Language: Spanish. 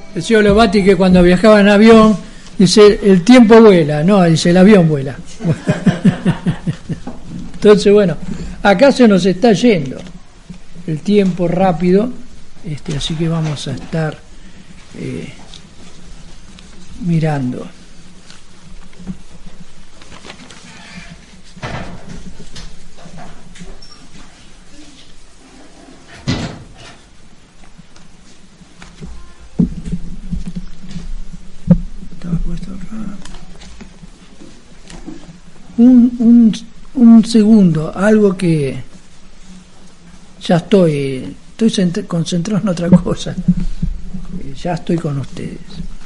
Decía Lobati que cuando viajaba en avión, dice, el tiempo vuela, no, dice, el avión vuela. Entonces, bueno, acá se nos está yendo el tiempo rápido, así que vamos a estar mirando. Un segundo, algo que ya estoy concentrado en otra cosa, ya estoy con ustedes.